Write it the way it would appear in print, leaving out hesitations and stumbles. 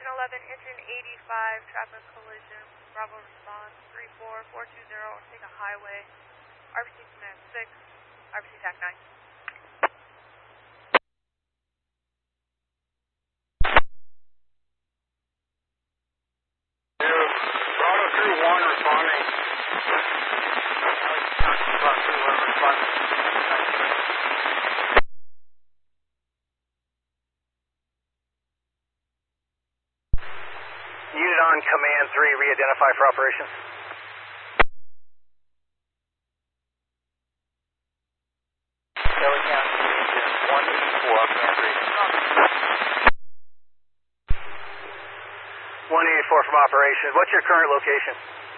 Operation 11, engine 85, traffic collision, Bravo response, 34420, take a highway, RBC command 6, RBC TAC 9. Bravo 2-1 responding. Bravo 2-1 responding. Unit on command 3, re-identify for operation. Kelly County, engine 184, command 3. 184 from operation. What's your current location?